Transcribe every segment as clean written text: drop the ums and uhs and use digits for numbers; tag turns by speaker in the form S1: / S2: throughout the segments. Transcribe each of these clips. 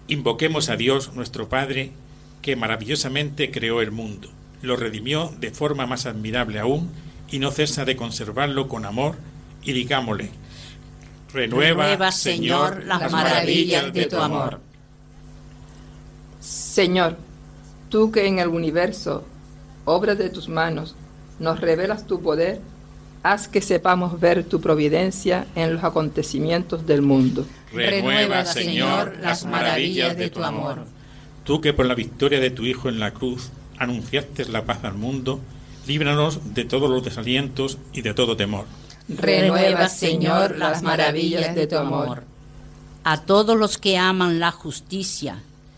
S1: Invoquemos a Dios, nuestro Padre, que maravillosamente creó el mundo, lo redimió de forma más admirable aún y no cesa de conservarlo con amor, y digámosle: renueva, Señor, las maravillas de tu amor.
S2: Señor, tú que en el universo, obra de tus manos, nos revelas tu poder, haz que sepamos ver tu providencia en los acontecimientos del mundo.
S1: Renueva, Señor, las maravillas de tu amor. Tú que por la victoria de tu Hijo en la cruz anunciaste la paz al mundo, líbranos de todos los desalientos y de todo temor.
S2: Renueva, Señor, las maravillas de tu amor.
S3: A todos los que aman la justicia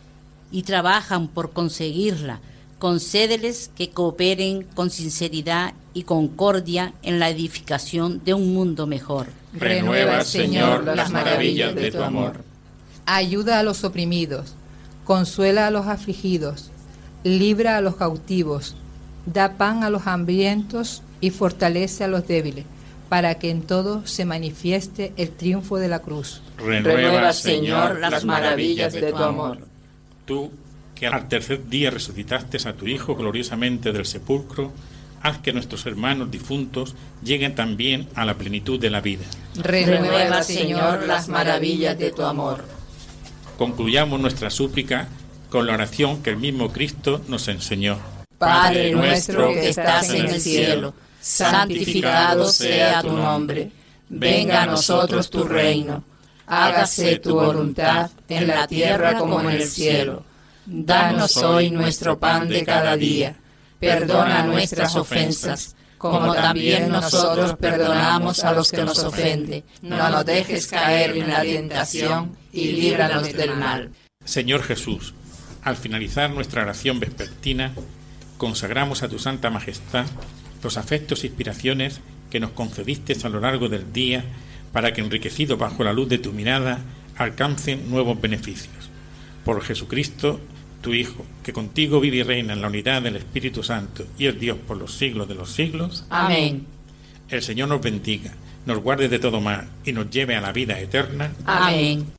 S3: y trabajan por conseguirla, concédeles que cooperen con sinceridad y concordia en la edificación de un mundo mejor.
S1: Renueva, Señor, las maravillas de tu amor.
S4: Ayuda a los oprimidos, consuela a los afligidos, libra a los cautivos, da pan a los hambrientos y fortalece a los débiles, para que en todo se manifieste el triunfo de la cruz.
S1: Renueva, Señor, las maravillas de tu amor. Tú, que al tercer día resucitaste a tu Hijo gloriosamente del sepulcro, haz que nuestros hermanos difuntos lleguen también a la plenitud de la vida.
S2: Renueva, Señor, las maravillas de tu amor.
S1: Concluyamos nuestra súplica con la oración que el mismo Cristo nos enseñó.
S2: Padre nuestro que estás en el cielo, santificado sea tu nombre. Venga a nosotros tu reino. Hágase tu voluntad en la tierra como en el cielo. Danos hoy nuestro pan de cada día. Perdona nuestras ofensas, como también nosotros perdonamos a los que nos ofenden. No nos dejes caer en la tentación y líbranos del mal.
S1: Señor Jesús, al finalizar nuestra oración vespertina, consagramos a tu Santa Majestad los afectos e inspiraciones que nos concediste a lo largo del día, para que, enriquecidos bajo la luz de tu mirada, alcancen nuevos beneficios. Por Jesucristo, tu Hijo, que contigo vive y reina en la unidad del Espíritu Santo y es Dios por los siglos de los siglos.
S2: Amén.
S1: El Señor nos bendiga, nos guarde de todo mal y nos lleve a la vida eterna.
S2: Amén.